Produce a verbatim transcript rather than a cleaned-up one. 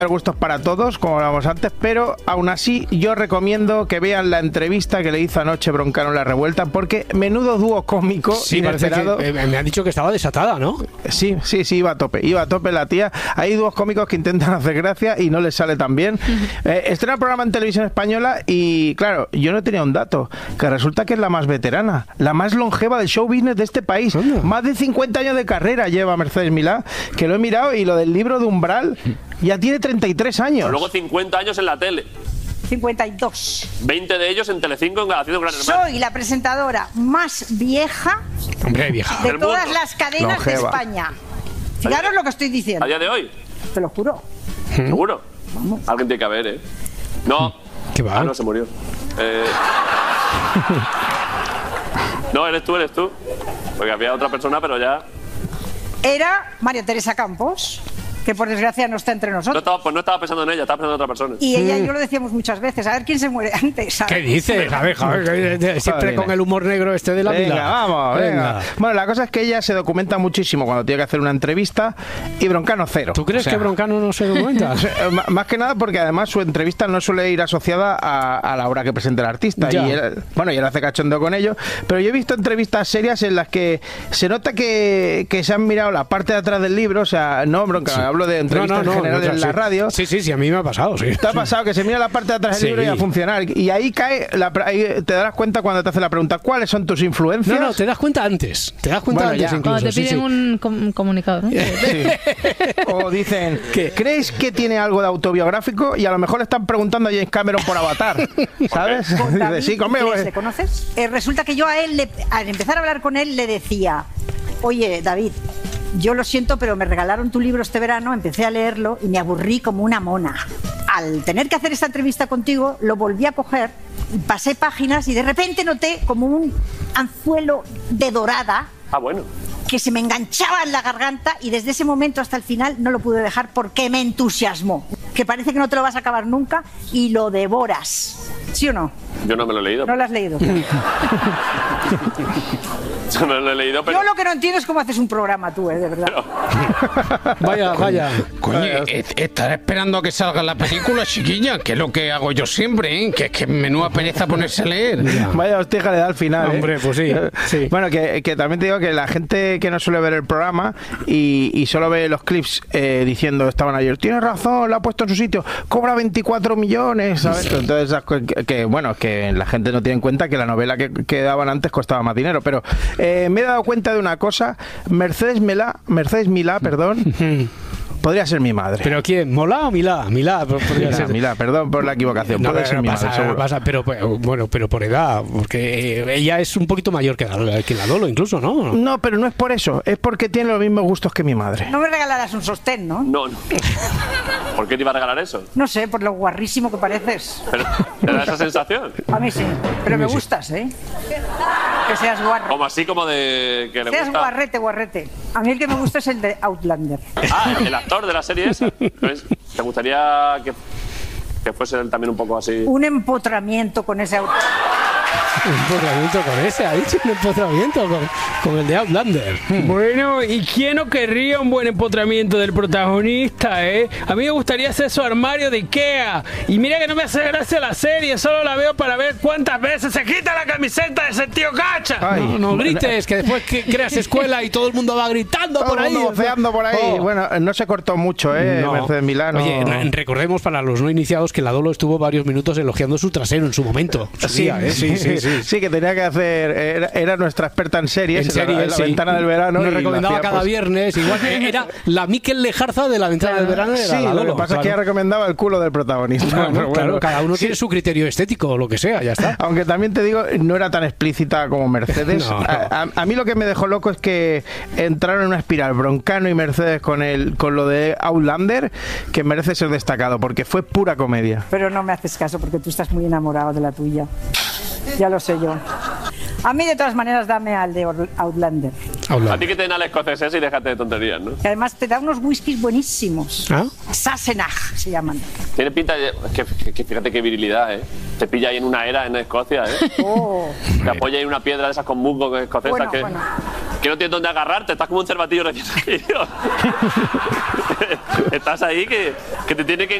gustos para todos, como hablábamos antes, pero aún así yo recomiendo que vean la entrevista que le hizo anoche Broncano en La Revuelta, porque menudo dúo cómico, sí, inesperado. Que, eh, me han dicho que estaba desatada, ¿no? Sí, sí, sí, iba a tope, iba a tope la tía. Hay dúos cómicos que intentan hacer gracia y no les sale tan bien. Eh, estrena el programa en Televisión Española y, claro, yo no tenía un dato, que resulta que es la más veterana, la más longeva del show business de este país. ¿Dónde? Más de cincuenta años de carrera lleva Mercedes Milá, que lo he mirado, y lo del libro de Umbral ya tiene treinta y tres años. Pero luego cincuenta años en la tele. cincuenta y dos. veinte de ellos en Telecinco haciendo Gran Hermano. Soy la presentadora más vieja, Hombre, vieja. de del todas mundo. las cadenas Longeva. de España. Fijaros lo que estoy diciendo. A día de hoy. Te lo juro. ¿Seguro? Alguien tiene que haber, ¿eh? No. ¿Qué va? Ah, no, se murió. Eh... No, eres tú, eres tú. Porque había otra persona, pero ya... Era María Teresa Campos, que por desgracia no está entre No nosotros. estaba, pues no estaba pensando en ella, estaba pensando en otra persona. Y ella y yo lo decíamos muchas veces, a ver quién se muere antes. ¿sabes? ¿Qué dices? A ver, joder, siempre con el humor negro este de la Venga, vida. vamos, venga. Venga. Bueno, la cosa es que ella se documenta muchísimo cuando tiene que hacer una entrevista y Broncano cero. ¿Tú crees O sea, que Broncano no se documenta? M- Más que nada porque además su entrevista no suele ir asociada a, a la hora que presenta el artista. Ya. Y él, bueno, y él hace cachondeo con ello. Pero yo he visto entrevistas serias en las que se nota que, que se han mirado la parte de atrás del libro. O sea, no, Broncano, Sí. hablo de entrevistas No, no, no, en general no, en sí. la radio. Sí, sí, sí, a mí me ha pasado, sí. ¿Te ha pasado que se mira la parte de atrás del Sí. libro y a funcionar? Y ahí cae, la, pre- ahí te darás cuenta cuando te hace la pregunta, ¿cuáles son tus influencias? No, no, te das cuenta antes. Te das cuenta Bueno, antes ya. incluso. Cuando te sí, piden sí. un com- comunicado, ¿no? Sí. O dicen, ¿crees que tiene algo de autobiográfico? Y a lo mejor le están preguntando a James Cameron por Avatar, ¿sabes? Con Dice, David sí, conmigo. Iglesias, eh. ¿le conoces? Eh, resulta que yo a él, le- al empezar a hablar con él, le decía, oye, David, yo lo siento, pero me regalaron tu libro este verano, empecé a leerlo y me aburrí como una mona. Al tener que hacer esta entrevista contigo, lo volví a coger, pasé páginas y de repente noté como un anzuelo de dorada Ah, bueno. que se me enganchaba en la garganta y desde ese momento hasta el final no lo pude dejar porque me entusiasmó. Que parece que no te lo vas a acabar nunca y lo devoras. ¿Sí o no? Yo no me lo he leído. No lo has leído. Yo no lo he leído, pero... Yo lo que no entiendo es cómo haces un programa tú, ¿eh? De verdad. Vaya, vaya. Coño, eh, estar esperando a que salga la película, chiquilla, que es lo que hago yo siempre, ¿eh? Que es que menuda pereza ponerse a leer. Vaya hostia le da al final. ¿eh? Hombre, pues sí, sí. Bueno, que, que también te digo que la gente que no suele ver el programa y, y solo ve los clips eh, diciendo, estaban ayer, tienes razón, lo ha puesto en su sitio, cobra veinticuatro millones, ¿sabes? Entonces, esas co- que, que, bueno, que la gente no tiene en cuenta que la novela que, que daban antes costaba más dinero. Pero eh, me he dado cuenta de una cosa, Mercedes Milá, Mercedes Milá, perdón, podría ser mi madre. ¿Pero quién? ¿Mola o Milá? Milá, podría Milá, ser. Milá, perdón por la equivocación, No, puede pero ser mi pasa, madre, seguro. pasa, pero pues, bueno, pero por edad, porque eh, ella es un poquito mayor que la, que la Lolo, incluso, ¿no? No, pero no es por eso, es porque tiene los mismos gustos que mi madre. No me regalarás un sostén, ¿no? No, no. ¿Por qué te iba a regalar eso? No sé, por lo guarrísimo que pareces. Pero, ¿te da esa sensación? A mí sí, pero me gustas, ¿eh? Que seas guarro. Como así como de... que le Seas gusta... guarrete, guarrete. A mí el que me gusta es el de Outlander. Ah, el actor de la serie esa. Pues, ¿te gustaría que, que fuese él también un poco así? Un empotramiento con ese Outlander. Un empotramiento con ese, ha dicho un empotramiento con, con el de Outlander. Bueno, ¿y quién no querría un buen empotramiento del protagonista, eh? A mí me gustaría hacer su armario de Ikea. Y mira que no me hace gracia la serie, solo la veo para ver cuántas veces se quita la camiseta de ese tío Cacha. Ay, No, no grites, que después que creas escuela y todo el mundo va gritando todo por el ahí. mundo voceando por ahí. Oh. Bueno, no se cortó mucho, ¿eh? No. Mercedes Milá. no. Oye, re- recordemos para los no iniciados que la Dolo estuvo varios minutos elogiando su trasero en su momento. Su Sí, día, ¿eh? sí, sí, sí. Sí, que tenía que hacer. Era, era nuestra experta en series. En serie, la, la sí. ventana del verano. Nos y lo recomendaba hacía, cada pues, viernes. Igual que era la Miquel Lejarza de la ventana del verano. Era Sí, la lo Dolo, que pasa es que ella claro. recomendaba el culo del protagonista. Bueno, pero claro, bueno. cada uno Sí. tiene su criterio estético o lo que sea, ya está. Aunque también te digo, no era tan explícita como Mercedes. No. a, a- a mí lo que me dejó loco es que entraron en una espiral Broncano y Mercedes con el con lo de Outlander, que merece ser destacado, porque fue pura comedia. Pero no me haces caso porque tú estás muy enamorado de la tuya. Ya lo sé yo. A mí, de todas maneras, dame al de Or- Outlander. A ti que te den al escocés y déjate de tonterías, ¿no? Que además te da unos whiskies buenísimos. ¿Ah? Sassenach se llaman. Tiene pinta de... Que, que- que fíjate qué virilidad, ¿eh? Te pilla ahí en una era en Escocia, ¿eh? Oh. Te apoya ahí en una piedra de esas con musgo escocesa Bueno, que, bueno. que no tienes dónde agarrarte. Estás como un cervatillo recién salido. Estás ahí que, que te tiene que